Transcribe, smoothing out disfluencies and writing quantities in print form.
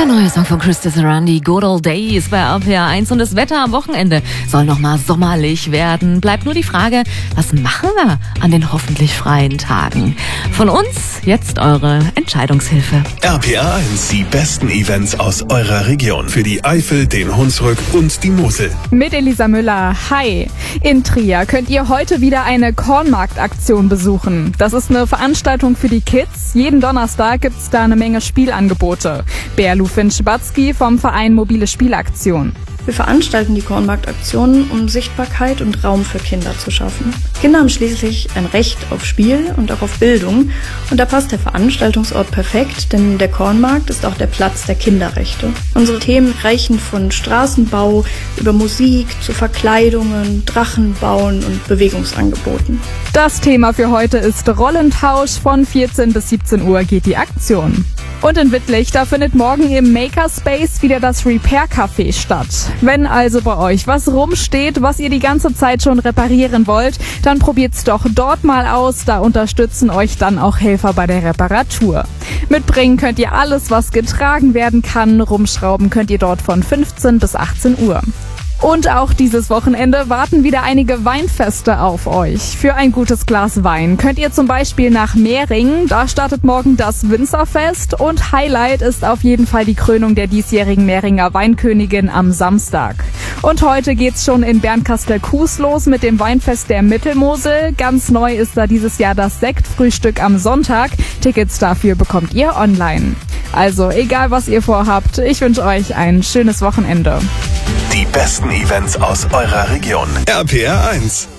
Der neue Song von Krista Sarandi, Good Old Days bei RPR 1, und das Wetter am Wochenende soll nochmal sommerlich werden. Bleibt nur die Frage, was machen wir an den hoffentlich freien Tagen? Von uns jetzt eure Entscheidungshilfe. RPR 1, die besten Events aus eurer Region. Für die Eifel, den Hunsrück und die Mosel. Mit Elisa Müller. Hi. In Trier könnt ihr heute wieder eine Kornmarktaktion besuchen. Das ist eine Veranstaltung für die Kids. Jeden Donnerstag gibt's da eine Menge Spielangebote. Berlufin Schibatzky vom Verein Mobile Spielaktion. Wir veranstalten die Kornmarktaktionen, um Sichtbarkeit und Raum für Kinder zu schaffen. Kinder haben schließlich ein Recht auf Spiel und auch auf Bildung. Und da passt der Veranstaltungsort perfekt, denn der Kornmarkt ist auch der Platz der Kinderrechte. Unsere Themen reichen von Straßenbau über Musik zu Verkleidungen, Drachenbauen und Bewegungsangeboten. Das Thema für heute ist Rollentausch. Von 14 bis 17 Uhr geht die Aktion. Und in Wittlich, da findet morgen im Makerspace wieder das Repair Café statt. Wenn also bei euch was rumsteht, was ihr die ganze Zeit schon reparieren wollt, dann probiert's doch dort mal aus. Da unterstützen euch dann auch Helfer bei der Reparatur. Mitbringen könnt ihr alles, was getragen werden kann. Rumschrauben könnt ihr dort von 15 bis 18 Uhr. Und auch dieses Wochenende warten wieder einige Weinfeste auf euch. Für ein gutes Glas Wein könnt ihr zum Beispiel nach Mehring. Da startet morgen das Winzerfest, und Highlight ist auf jeden Fall die Krönung der diesjährigen Mehringer Weinkönigin am Samstag. Und heute geht's schon in Bernkastel-Kues los mit dem Weinfest der Mittelmosel. Ganz neu ist da dieses Jahr das Sektfrühstück am Sonntag. Tickets dafür bekommt ihr online. Also egal, was ihr vorhabt, ich wünsche euch ein schönes Wochenende. Die besten Events aus eurer Region. RPR 1.